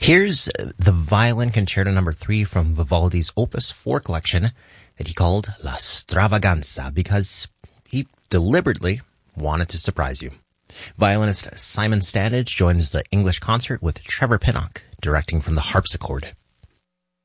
Here's the Violin Concerto No. 3 from Vivaldi's Opus 4 collection that he called La Stravaganza because he deliberately wanted to surprise you. Violinist Simon Standage joins the English concert with Trevor Pinnock directing from the harpsichord.